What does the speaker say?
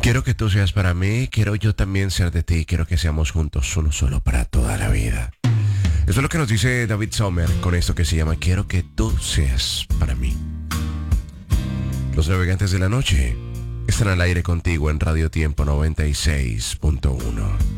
Quiero que tú seas para mí, quiero yo también ser de ti, quiero que seamos juntos uno solo para toda la vida. Eso es lo que nos dice David Sommer con esto que se llama Quiero que tú seas para mí. Los navegantes de la noche están al aire contigo en Radio Tiempo 96.1.